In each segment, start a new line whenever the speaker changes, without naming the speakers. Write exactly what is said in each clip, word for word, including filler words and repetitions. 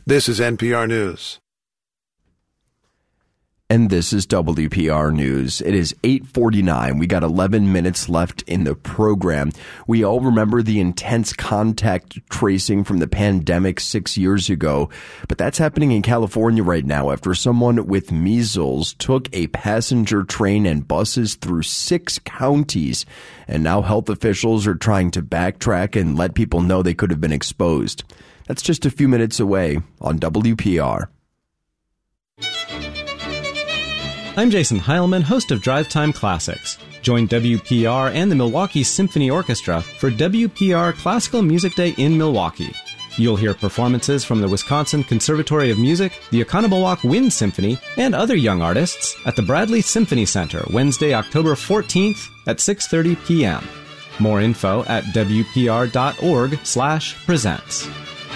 This is N P R News.
And this is W P R News. It is eight forty-nine. We got eleven minutes left in the program. We all remember the intense contact tracing from the pandemic six years ago, but that's happening in California right now after someone with measles took a passenger train and buses through six counties, and now health officials are trying to backtrack and let people know they could have been exposed. That's just a few minutes away on W P R.
I'm Jason Heilman, host of Drive Time Classics. Join W P R and the Milwaukee Symphony Orchestra for W P R Classical Music Day in Milwaukee. You'll hear performances from the Wisconsin Conservatory of Music, the Oconomowoc Wind Symphony, and other young artists at the Bradley Symphony Center Wednesday, October fourteenth at six thirty p.m. More info at wpr.org slash presents.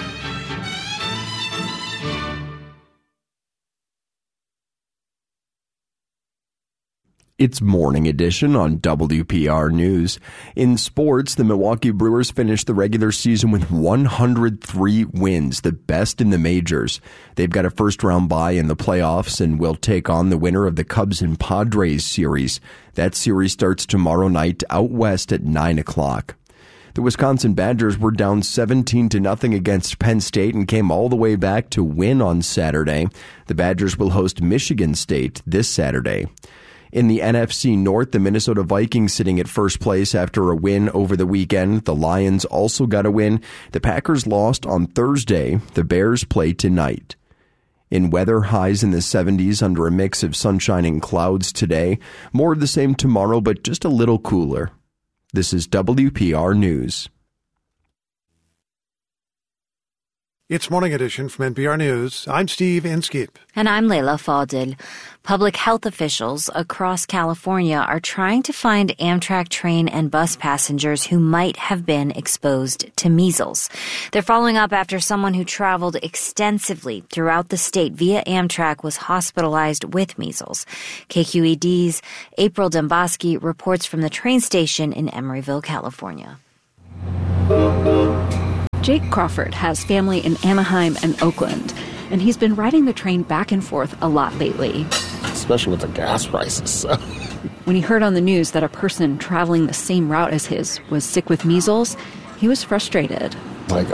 It's Morning Edition on W P R News. In sports, the Milwaukee Brewers finished the regular season with one hundred three wins, the best in the majors. They've got a first-round bye in the playoffs and will take on the winner of the Cubs and Padres series. That series starts tomorrow night out west at nine o'clock. The Wisconsin Badgers were down seventeen to nothing against Penn State and came all the way back to win on Saturday. The Badgers will host Michigan State this Saturday. In the N F C North, the Minnesota Vikings sitting at first place after a win over the weekend. The Lions also got a win. The Packers lost on Thursday. The Bears play tonight. In weather, highs in the seventies under a mix of sunshine and clouds today. More of the same tomorrow, but just a little cooler. This is W P R News.
It's Morning Edition from N P R News. I'm Steve Inskeep.
And I'm Leila Fadil. Public health officials across California are trying to find Amtrak train and bus passengers who might have been exposed to measles. They're following up after someone who traveled extensively throughout the state via Amtrak was hospitalized with measles. K Q E D's April Demboski reports from the train station in Emeryville, California.
Jake Crawford has family in Anaheim and Oakland, and he's been riding the train back and forth a lot lately.
Especially with the gas prices.
When he heard on the news that a person traveling the same route as his was sick with measles, he was frustrated.
Like,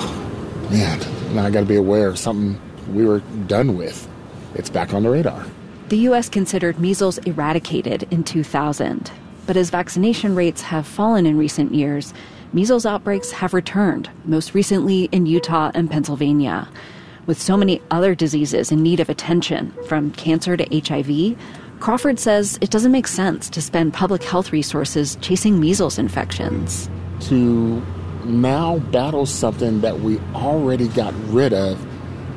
oh, man, now I got to be aware of something we were done with. It's back on the radar.
The U S considered measles eradicated in two thousand, but as vaccination rates have fallen in recent years, measles outbreaks have returned, most recently in Utah and Pennsylvania. With so many other diseases in need of attention, from cancer to H I V, Crawford says it doesn't make sense to spend public health resources chasing measles infections.
To now battle something that we already got rid of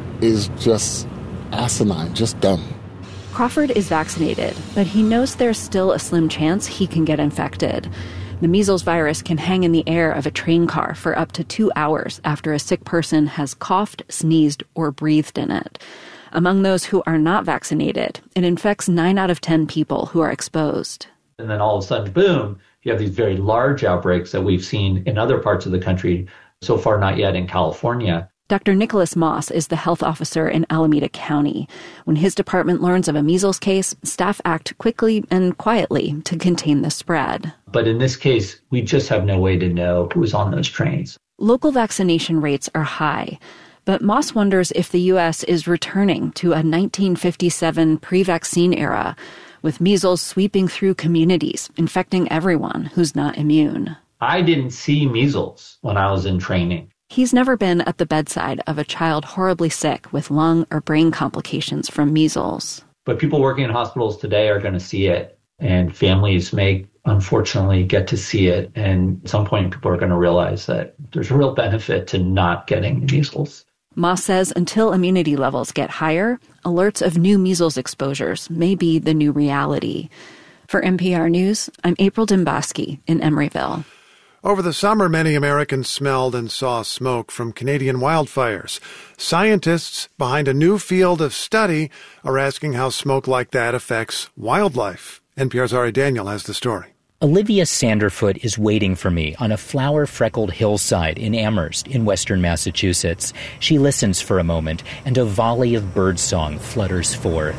is just asinine, just dumb.
Crawford is vaccinated, but he knows there's still a slim chance he can get infected. The measles virus can hang in the air of a train car for up to two hours after a sick person has coughed, sneezed, or breathed in it. Among those who are not vaccinated, it infects nine out of ten people who are exposed.
And then all of a sudden, boom, you have these very large outbreaks that we've seen in other parts of the country, so far not yet in California.
Doctor Nicholas Moss is the health officer in Alameda County. When his department learns of a measles case, staff act quickly and quietly to contain the spread.
But in this case, we just have no way to know who was on those trains.
Local vaccination rates are high, but Moss wonders if the U S is returning to a nineteen fifty-seven pre-vaccine era, with measles sweeping through communities, infecting everyone who's not immune.
I didn't see measles when I was in training.
He's never been at the bedside of a child horribly sick with lung or brain complications from measles.
But people working in hospitals today are going to see it, and families may unfortunately get to see it. And at some point, people are going to realize that there's a real benefit to not getting measles.
Moss says until immunity levels get higher, alerts of new measles exposures may be the new reality. For N P R News, I'm April Demboski in Emeryville.
Over the summer, many Americans smelled and saw smoke from Canadian wildfires. Scientists behind a new field of study are asking how smoke like that affects wildlife. N P R's Ari Daniel has the story.
Olivia Sanderfoot is waiting for me on a flower-freckled hillside in Amherst in western Massachusetts. She listens for a moment, and a volley of birdsong flutters forth.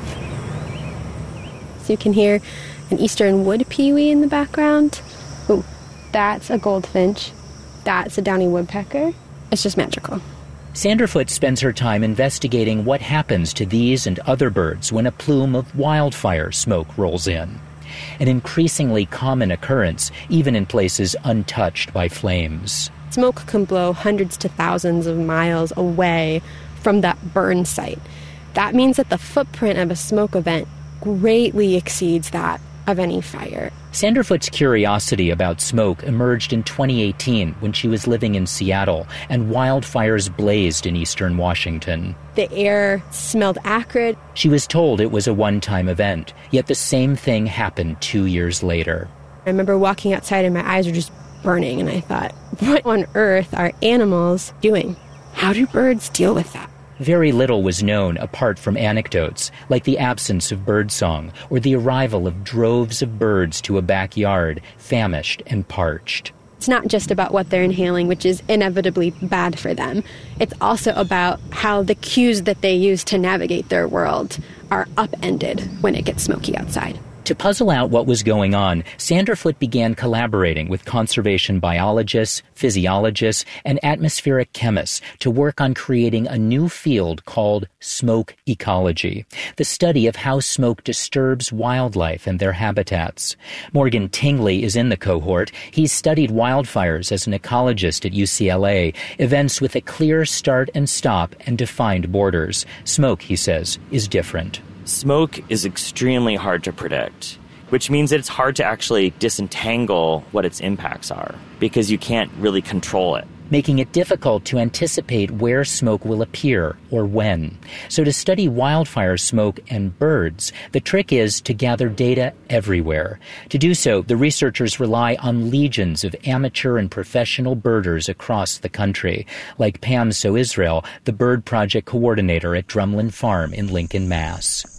So you can hear an eastern wood pewee in the background. Ooh, that's a goldfinch. That's a downy woodpecker. It's just magical.
Sanderfoot spends her time investigating what happens to these and other birds when a plume of wildfire smoke rolls in. An increasingly common occurrence, even in places untouched by flames.
Smoke can blow hundreds to thousands of miles away from that burn site. That means that the footprint of a smoke event greatly exceeds that of any fire.
Sanderfoot's curiosity about smoke emerged in twenty eighteen when she was living in Seattle and wildfires blazed in eastern Washington.
The air smelled acrid.
She was told it was a one-time event, yet the same thing happened two years later.
I remember walking outside and my eyes were just burning, and I thought, what on earth are animals doing? How do birds deal with that?
Very little was known apart from anecdotes, like the absence of birdsong or the arrival of droves of birds to a backyard, famished and parched.
It's not just about what they're inhaling, which is inevitably bad for them. It's also about how the cues that they use to navigate their world are upended when it gets smoky outside.
To puzzle out what was going on, Sanderfoot began collaborating with conservation biologists, physiologists, and atmospheric chemists to work on creating a new field called smoke ecology, the study of how smoke disturbs wildlife and their habitats. Morgan Tingley is in the cohort. He's studied wildfires as an ecologist at U C L A, events with a clear start and stop and defined borders. Smoke, he says, is different.
Smoke is extremely hard to predict, which means that it's hard to actually disentangle what its impacts are, because you can't really control it.
Making it difficult to anticipate where smoke will appear or when. So to study wildfire smoke and birds, the trick is to gather data everywhere. To do so, the researchers rely on legions of amateur and professional birders across the country, like Pam So Israel, the bird project coordinator at Drumlin Farm in Lincoln, Mass.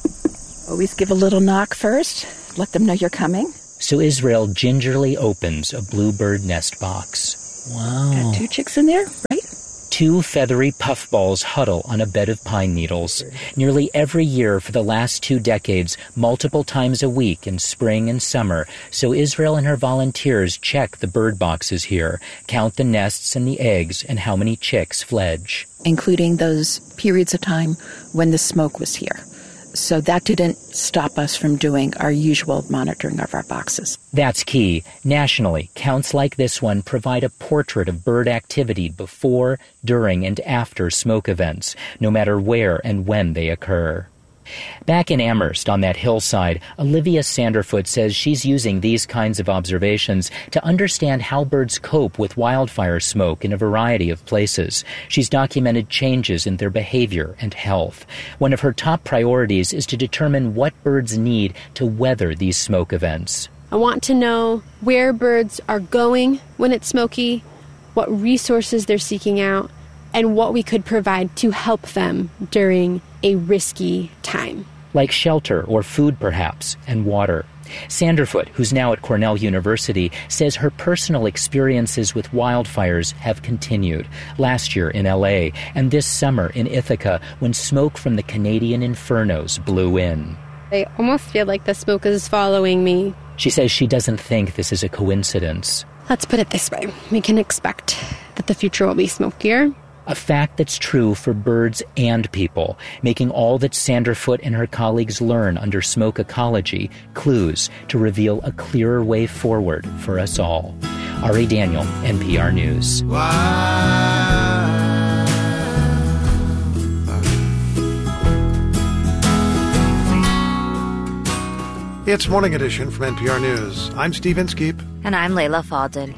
Always give a little knock first. Let them know you're coming.
So Israel gingerly opens a bluebird nest box. Wow.
Got two chicks in there, right?
Two feathery puffballs huddle on a bed of pine needles. Nearly every year for the last two decades, multiple times a week in spring and summer, So Israel and her volunteers check the bird boxes here, count the nests and the eggs and how many chicks fledge.
Including those periods of time when the smoke was here. So that didn't stop us from doing our usual monitoring of our boxes.
That's key. Nationally, counts like this one provide a portrait of bird activity before, during, and after smoke events, no matter where and when they occur. Back in Amherst, on that hillside, Olivia Sanderfoot says she's using these kinds of observations to understand how birds cope with wildfire smoke in a variety of places. She's documented changes in their behavior and health. One of her top priorities is to determine what birds need to weather these smoke events.
I want to know where birds are going when it's smoky, what resources they're seeking out, and what we could provide to help them during a risky time.
Like shelter or food, perhaps, and water. Sanderfoot, who's now at Cornell University, says her personal experiences with wildfires have continued. Last year in L A and this summer in Ithaca when smoke from the Canadian infernos blew in.
I almost feel like the smoke is following me.
She says she doesn't think this is a coincidence.
Let's put it this way. We can expect that the future will be smokier.
A fact that's true for birds and people, making all that Sanderfoot and her colleagues learn under smoke ecology clues to reveal a clearer way forward for us all. Ari Daniel, N P R News.
It's Morning Edition from N P R News. I'm Steve Inskeep.
And I'm Layla Fadel.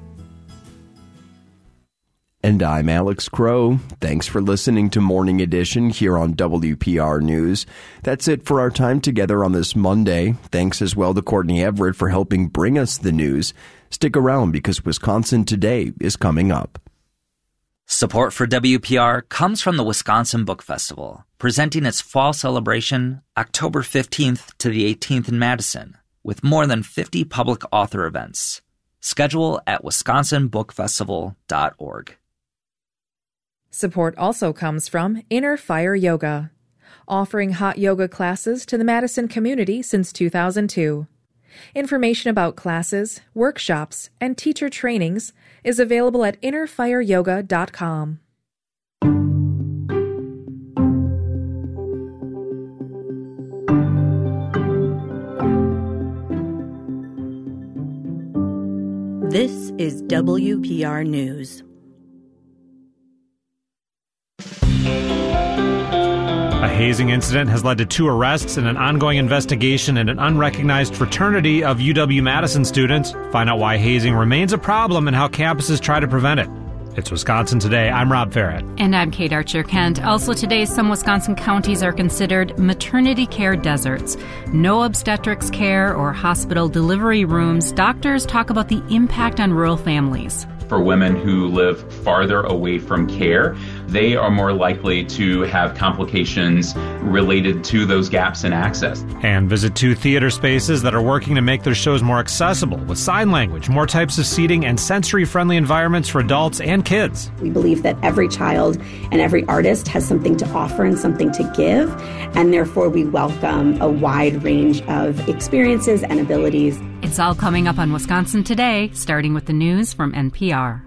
And I'm Alex Crow. Thanks for listening to Morning Edition here on W P R News. That's it for our time together on this Monday. Thanks as well to Courtney Everett for helping bring us the news. Stick around because Wisconsin Today is coming up.
Support for W P R comes from the Wisconsin Book Festival, presenting its fall celebration October fifteenth to the eighteenth in Madison. with more than fifty public author events. Schedule at wisconsin book festival dot org.
Support also comes from Inner Fire Yoga, offering hot yoga classes to the Madison community since two thousand two. Information about classes, workshops, and teacher trainings is available at inner fire yoga dot com.
This is W P R News.
A hazing incident has led to two arrests and an ongoing investigation in an unrecognized fraternity of U W-Madison students. Find out why hazing remains a problem and how campuses try to prevent it. It's Wisconsin Today. I'm Rob Farrett.
And I'm Kate Archer-Kent. Also today, some Wisconsin counties are considered maternity care deserts. No obstetrics care or hospital delivery rooms. Doctors talk about the impact on rural families.
For women who live farther away from care, they are more likely to have complications related to those gaps in access.
And visit two theater spaces that are working to make their shows more accessible with sign language, more types of seating, and sensory-friendly environments for adults and kids.
We believe that every child and every artist has something to offer and something to give, and therefore we welcome a wide range of experiences and abilities.
It's all coming up on Wisconsin Today, starting with the news from N P R.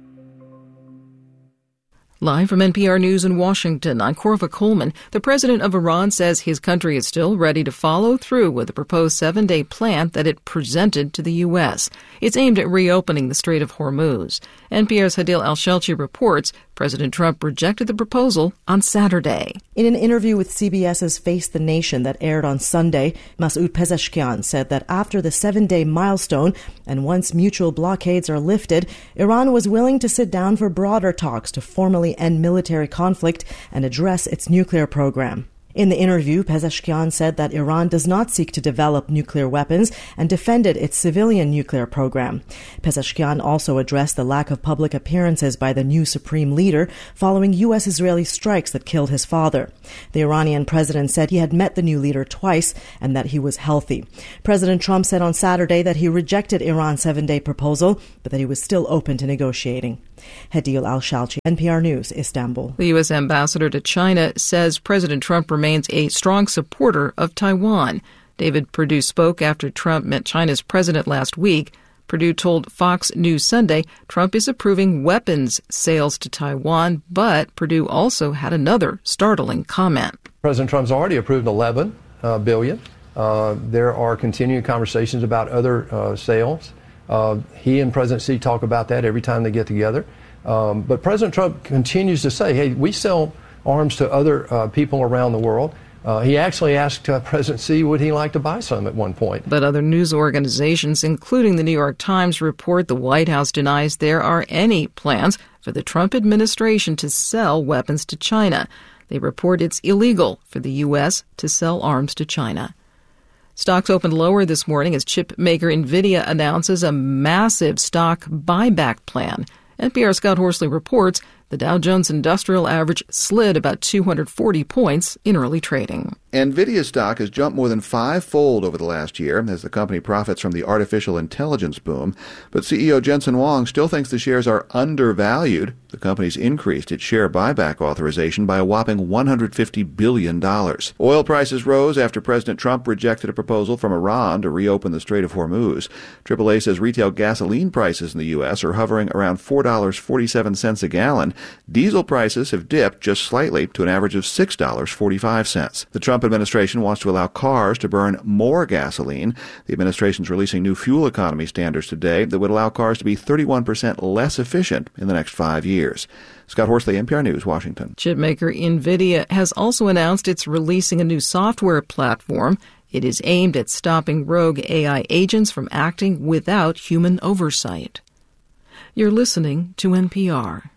Live from N P R News in Washington, I'm Corva Coleman. The president of Iran says his country is still ready to follow through with the proposed seven-day plan that it presented to the U S. It's aimed at reopening the Strait of Hormuz. N P R's Hadil Al-Shelchi reports President Trump rejected the proposal on Saturday.
In an interview with C B S's Face the Nation that aired on Sunday, Masoud Pezeshkian said that after the seven-day milestone and once mutual blockades are lifted, Iran was willing to sit down for broader talks to formally end military conflict and address its nuclear program. In the interview, Pezeshkian said that Iran does not seek to develop nuclear weapons and defended its civilian nuclear program. Pezeshkian also addressed the lack of public appearances by the new supreme leader following U S-Israeli strikes that killed his father. The Iranian president said he had met the new leader twice and that he was healthy. President Trump said on Saturday that he rejected Iran's seven-day proposal, but that he was still open to negotiating. Hadil Al-Shalchi, N P R News, Istanbul.
The U S ambassador to China says President Trump remains a strong supporter of Taiwan. David Perdue spoke after Trump met China's president last week. Perdue told Fox News Sunday Trump is approving weapons sales to Taiwan, but Perdue also had another startling comment.
President Trump's already approved eleven uh, billion. Uh, there are continuing conversations about other uh, sales. Uh, he and President Xi talk about that every time they get together. Um, but President Trump continues to say, hey, we sell arms to other uh, people around the world. Uh, he actually asked uh, President Xi would he like to buy some at one point.
But other news organizations, including the New York Times, report the White House denies there are any plans for the Trump administration to sell weapons to China. They report it's illegal for the U S to sell arms to China. Stocks opened lower this morning as chip maker NVIDIA announces a massive stock buyback plan. N P R's Scott Horsley reports the Dow Jones Industrial Average slid about two hundred forty points in early trading.
NVIDIA stock has jumped more than five-fold over the last year as the company profits from the artificial intelligence boom. But C E O Jensen Huang still thinks the shares are undervalued. The company's increased its share buyback authorization by a whopping one hundred fifty billion dollars. Oil prices rose after President Trump rejected a proposal from Iran to reopen the Strait of Hormuz. triple A says retail gasoline prices in the U S are hovering around four dollars and forty-seven cents a gallon. Diesel prices have dipped just slightly to an average of six dollars and forty-five cents. The Trump administration wants to allow cars to burn more gasoline. The administration is releasing new fuel economy standards today that would allow cars to be thirty-one percent less efficient in the next five years. Scott Horsley, N P R News, Washington.
Chipmaker NVIDIA has also announced it's releasing a new software platform. It is aimed at stopping rogue A I agents from acting without human oversight. You're listening to N P R.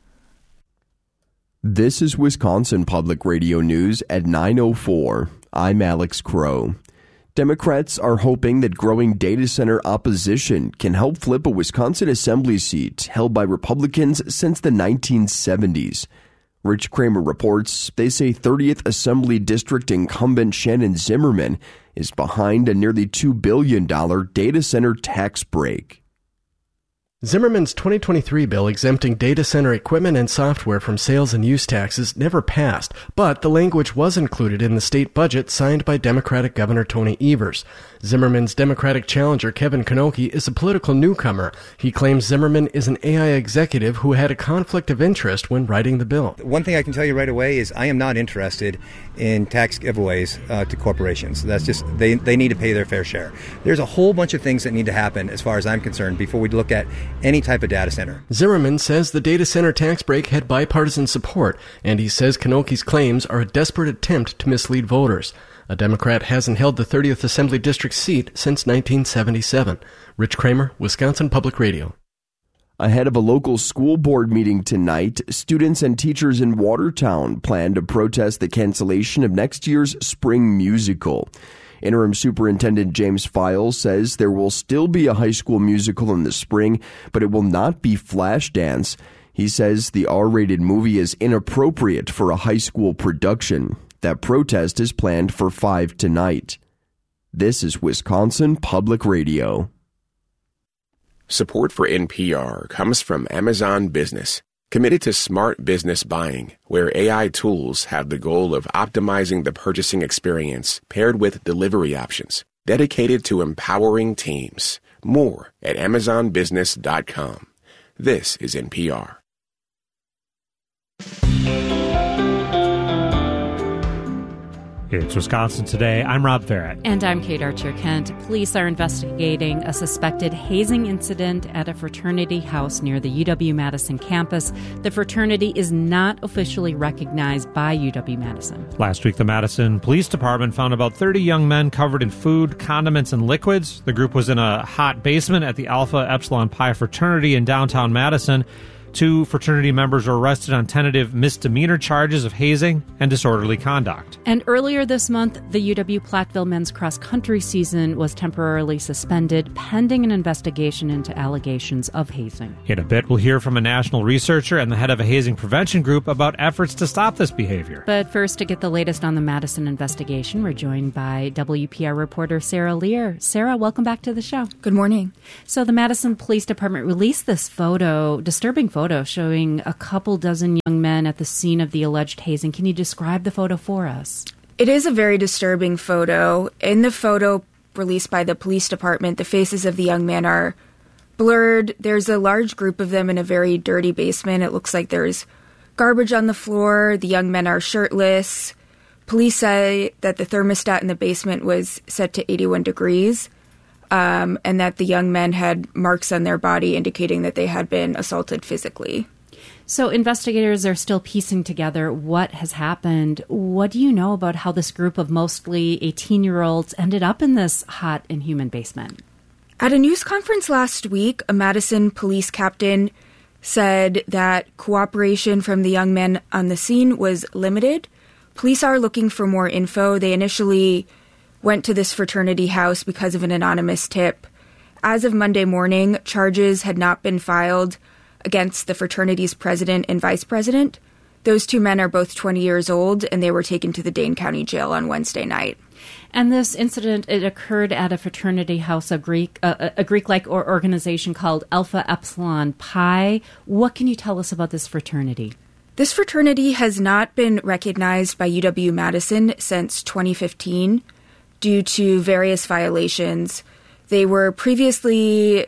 This is Wisconsin Public Radio News at nine oh four. I'm Alex Crow. Democrats are hoping that growing data center opposition can help flip a Wisconsin assembly seat held by Republicans since the nineteen seventies. Rich Kramer reports they say thirtieth Assembly District incumbent Shannon Zimmerman is behind a nearly two billion dollars data center tax break.
Zimmerman's twenty twenty-three bill exempting data center equipment and software from sales and use taxes never passed, but the language was included in the state budget signed by Democratic Governor Tony Evers. Zimmerman's Democratic challenger Kevin Knoke is a political newcomer. He claims Zimmerman is an A I executive who had a conflict of interest when writing the bill.
One thing I can tell you right away is I am not interested in tax giveaways uh, to corporations. That's just, they, they need to pay their fair share. There's a whole bunch of things that need to happen as far as I'm concerned before we look at any type of data center.
Zimmerman says the data center tax break had bipartisan support, and he says Knoke's claims are a desperate attempt to mislead voters. A Democrat hasn't held the thirtieth Assembly District seat since nineteen seventy-seven. Rich Kramer, Wisconsin Public Radio.
Ahead of a local school board meeting tonight, students and teachers in Watertown plan to protest the cancellation of next year's spring musical. Interim Superintendent James Files says there will still be a high school musical in the spring, but it will not be Flashdance. He says the R-rated movie is inappropriate for a high school production. That protest is planned for five tonight. This is Wisconsin Public Radio.
Support for N P R comes from Amazon Business, committed to smart business buying, where A I tools have the goal of optimizing the purchasing experience paired with delivery options, dedicated to empowering teams. More at amazon business dot com. This is N P R.
It's Wisconsin Today. I'm Rob Farrett.
And I'm Kate Archer-Kent. Police are investigating a suspected hazing incident at a fraternity house near the U W-Madison campus. The fraternity is not officially recognized by U W-Madison.
Last week, the Madison Police Department found about thirty young men covered in food, condiments, and liquids. The group was in a hot basement at the Alpha Epsilon Pi fraternity in downtown Madison. Two fraternity members were arrested on tentative misdemeanor charges of hazing and disorderly conduct.
And earlier this month, the U W-Platteville men's cross-country season was temporarily suspended pending an investigation into allegations of hazing.
In a bit, we'll hear from a national researcher and the head of a hazing prevention group about efforts to stop this behavior.
But first, to get the latest on the Madison investigation, we're joined by W P R reporter Sarah Lear. Sarah, welcome back to the show.
Good morning.
So the Madison Police Department released this photo, disturbing photo, photo showing a couple dozen young men at the scene of the alleged hazing. Can you describe the photo for us?
It is a very disturbing photo. In the photo released by the police department, the faces of the young men are blurred. There's a large group of them in a very dirty basement. It looks like there's garbage on the floor. The young men are shirtless. Police say that the thermostat in the basement was set to eighty-one degrees. Um, and that the young men had marks on their body indicating that they had been assaulted physically.
So investigators are still piecing together what has happened. What do you know about how this group of mostly eighteen-year-olds ended up in this hot, inhuman basement?
At a news conference last week, a Madison police captain said that cooperation from the young men on the scene was limited. Police are looking for more info. They initially went to this fraternity house because of an anonymous tip. As of Monday morning, charges had not been filed against the fraternity's president and vice president. Those two men are both twenty years old, and they were taken to the Dane County Jail on Wednesday night.
And this incident, it occurred at a fraternity house, a Greek, uh, a Greek-like or organization called Alpha Epsilon Pi. What can you tell us about this fraternity?
This fraternity has not been recognized by U W-Madison since twenty fifteen. Due to various violations. They were previously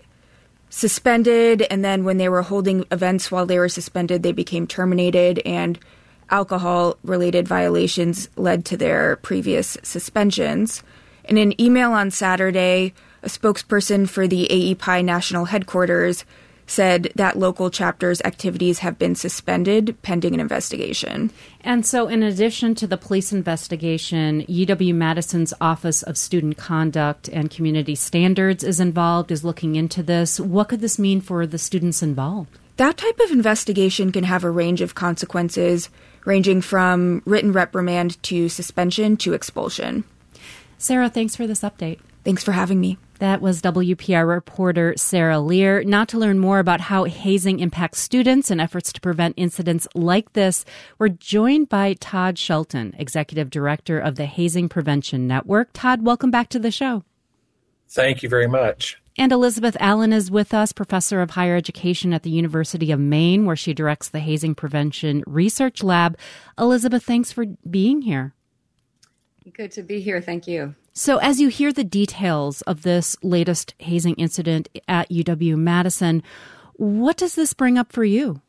suspended, and then when they were holding events while they were suspended, they became terminated, and alcohol-related violations led to their previous suspensions. In an email on Saturday, a spokesperson for the A E Pi national headquarters said that local chapter's activities have been suspended pending an investigation.
And so in addition to the police investigation, U W-Madison's Office of Student Conduct and Community Standards is involved, is looking into this. What could this mean for the students involved?
That type of investigation can have a range of consequences, ranging from written reprimand to suspension to expulsion.
Sarah, thanks for this update.
Thanks for having me.
That was W P R reporter Sarah Lear. Now to learn more about how hazing impacts students and efforts to prevent incidents like this, we're joined by Todd Shelton, Executive Director of the Hazing Prevention Network. Todd, welcome back to the show.
Thank you very much.
And Elizabeth Allen is with us, Professor of Higher Education at the University of Maine, where she directs the Hazing Prevention Research Lab. Elizabeth, thanks for being here.
Good to be here. Thank you.
So as you hear the details of this latest hazing incident at U W-Madison, what does this bring up for you?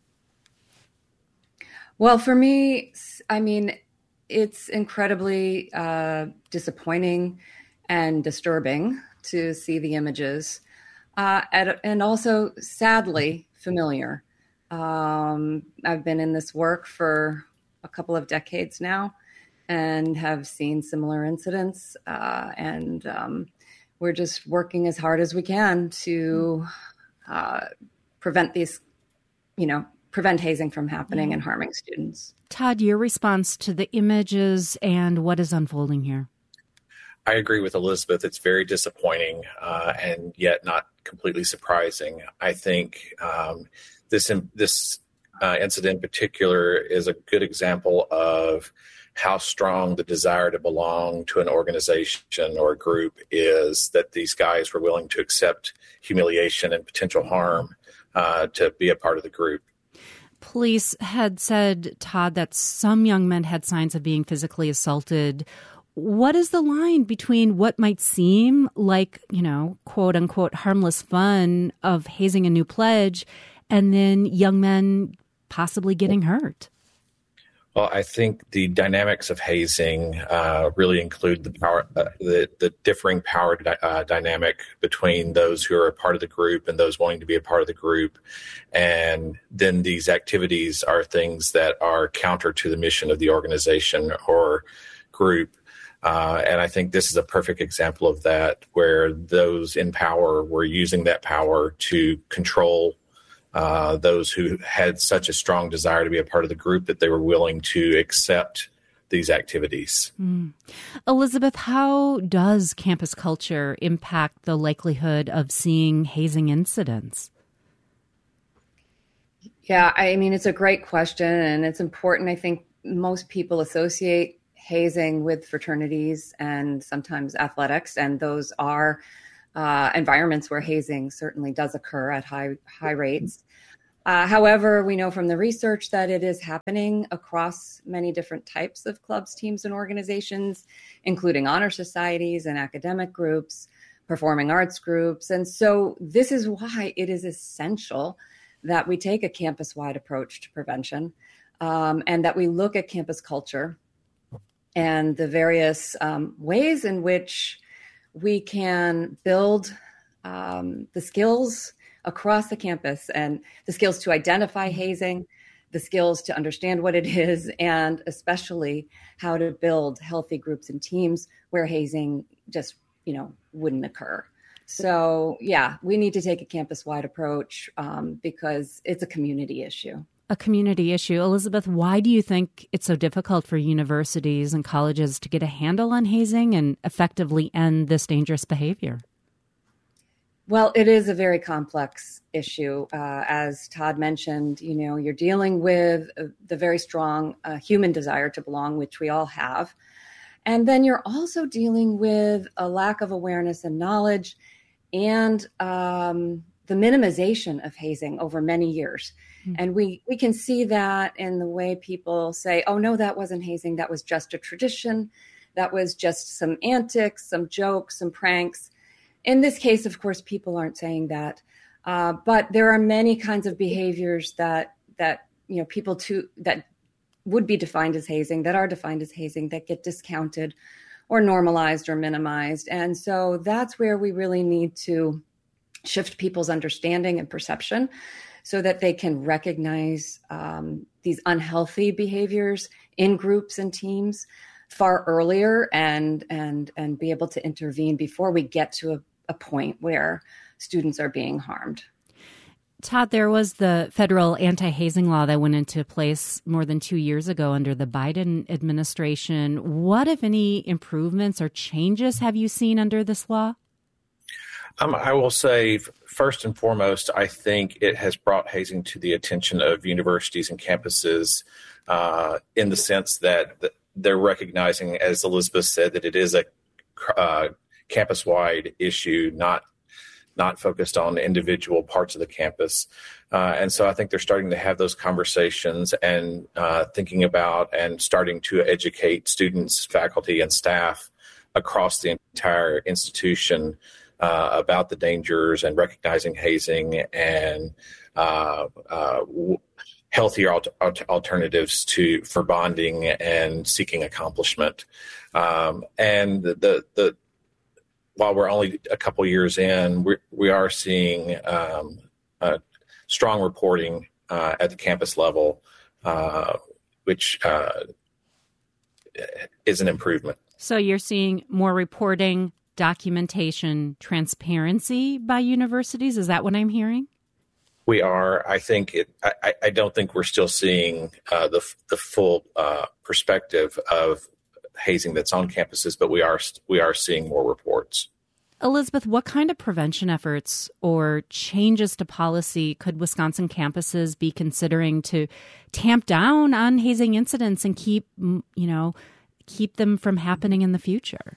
Well, for me, I mean, it's incredibly uh, disappointing and disturbing to see the images, uh, and, and also sadly familiar. Um, I've been in this work for a couple of decades now, and have seen similar incidents. Uh, and um, we're just working as hard as we can to uh, prevent these, you know, prevent hazing from happening mm-hmm. and harming students.
Todd, your response to the images and what is unfolding here?
I agree with Elizabeth. It's very disappointing uh, and yet not completely surprising. I think um, this, this uh, incident in particular is a good example of how strong the desire to belong to an organization or a group is, that these guys were willing to accept humiliation and potential harm uh, to be a part of the group.
Police had said, Todd, that some young men had signs of being physically assaulted. What is the line between what might seem like, you know, quote unquote, harmless fun of hazing a new pledge and then young men possibly getting hurt?
Well, I think the dynamics of hazing uh, really include the power, uh, the, the differing power di- uh, dynamic between those who are a part of the group and those wanting to be a part of the group. And then these activities are things that are counter to the mission of the organization or group. Uh, and I think this is a perfect example of that, where those in power were using that power to control Uh, those who had such a strong desire to be a part of the group that they were willing to accept these activities.
Mm. Elizabeth, how does campus culture impact the likelihood of seeing hazing incidents?
Yeah, I mean, it's a great question, and it's important. I think most people associate hazing with fraternities and sometimes athletics, and those are Uh, environments where hazing certainly does occur at high high rates. Uh, however, we know from the research that it is happening across many different types of clubs, teams, and organizations, including honor societies and academic groups, performing arts groups. And so this is why it is essential that we take a campus-wide approach to prevention, um, and that we look at campus culture and the various um, ways in which we can build um, the skills across the campus, and the skills to identify hazing, the skills to understand what it is, and especially how to build healthy groups and teams where hazing just, you know, wouldn't occur. So, yeah, we need to take a campus-wide approach um, because it's a community issue.
A community issue. Elizabeth, why do you think it's so difficult for universities and colleges to get a handle on hazing and effectively end this dangerous behavior?
Well, it is a very complex issue. Uh, as Todd mentioned, you know, you're dealing with uh, the very strong uh, human desire to belong, which we all have. And then you're also dealing with a lack of awareness and knowledge and um, the minimization of hazing over many years. Mm-hmm. And we, we can see that in the way people say, oh, no, that wasn't hazing. That was just a tradition. That was just some antics, some jokes, some pranks. In this case, of course, people aren't saying that. Uh, but there are many kinds of behaviors that, that you know, people to, that would be defined as hazing, that are defined as hazing, that get discounted or normalized or minimized. And so that's where we really need to shift people's understanding and perception so that they can recognize um, these unhealthy behaviors in groups and teams far earlier and and and be able to intervene before we get to a, a point where students are being harmed.
Todd, there was the federal anti-hazing law that went into place more than two years ago under the Biden administration. What, if any, improvements or changes have you seen under this law?
Um, I will say, first and foremost, I think it has brought hazing to the attention of universities and campuses uh, in the sense that they're recognizing, as Elizabeth said, that it is a uh, campus-wide issue, not not focused on individual parts of the campus. Uh, and so I think they're starting to have those conversations and uh, thinking about and starting to educate students, faculty, and staff across the entire institution uh, about the dangers and recognizing hazing and uh, uh, w- healthier al- al- alternatives to for bonding and seeking accomplishment. Um, and the, the, the while we're only a couple years in, we we are seeing um, uh, strong reporting uh, at the campus level, uh, which uh, is an improvement.
So you're seeing more reporting, documentation, transparency by universities? Is that what I'm hearing?
We are. I think it. I, I don't think we're still seeing uh, the the full uh, perspective of hazing that's on campuses, but we are we are seeing more reports.
Elizabeth, what kind of prevention efforts or changes to policy could Wisconsin campuses be considering to tamp down on hazing incidents and keep, you know, keep them from happening in the future?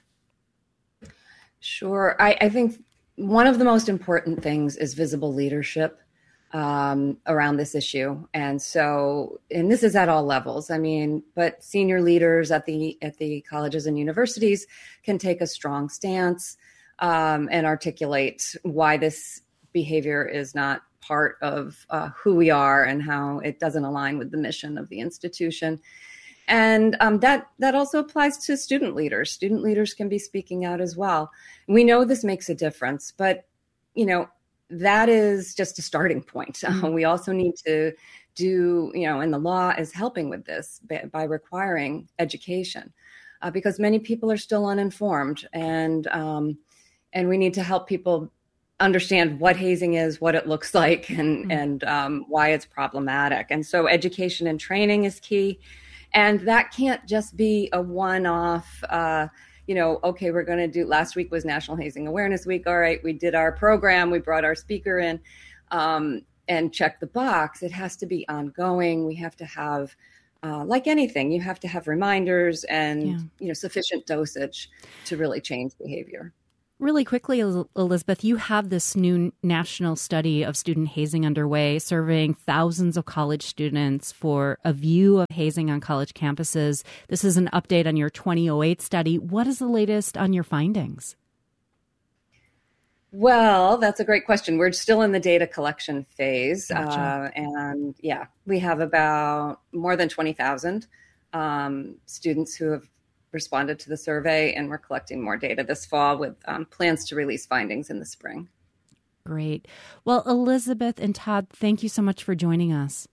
Sure. I, I think one of the most important things is visible leadership um, around this issue. And so, and this is at all levels. I mean, but senior leaders at the at the colleges and universities can take a strong stance um, and articulate why this behavior is not part of uh, who we are and how it doesn't align with the mission of the institution. And um, that that also applies to student leaders. Student leaders can be speaking out as well. We know this makes a difference, but, you know, that is just a starting point. Mm-hmm. Uh, we also need to do, you know, and the law is helping with this by, by requiring education uh, because many people are still uninformed. And, um, and we need to help people understand what hazing is, what it looks like, and, mm-hmm. and um, why it's problematic. And so education and training is key. And that can't just be a one-off, uh, you know, okay, we're going to do, last week was National Hazing Awareness Week. All right, we did our program, we brought our speaker in um, and checked the box. It has to be ongoing. We have to have, uh, like anything, you have to have reminders and, yeah. you know, sufficient dosage to really change behavior.
Really quickly, Elizabeth, you have this new national study of student hazing underway, surveying thousands of college students for a view of hazing on college campuses. This is an update on your twenty oh eight study. What is the latest on your findings?
Well, that's a great question. We're still in the data collection phase.
Gotcha.
Uh, and yeah, we have about more than twenty thousand um, students who have responded to the survey, and we're collecting more data this fall with um, plans to release findings in the spring.
Great. Well, Elizabeth and Todd, thank you so much for joining us.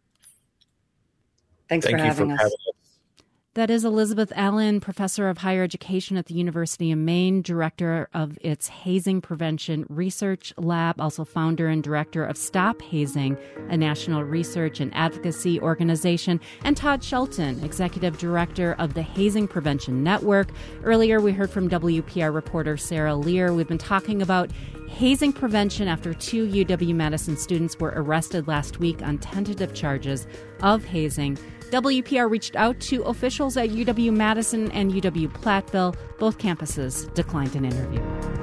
Thanks
Thank
for
you
having
for
us.
having us.
That is Elizabeth Allen, professor of higher education at the University of Maine, director of its Hazing Prevention Research Lab, also founder and director of Stop Hazing, a national research and advocacy organization, and Todd Shelton, executive director of the Hazing Prevention Network. Earlier, we heard from W P R reporter Sarah Lear. We've been talking about hazing prevention after two U W-Madison students were arrested last week on tentative charges of hazing. W P R reached out to officials at U W-Madison and U W-Platteville. Both campuses declined an interview.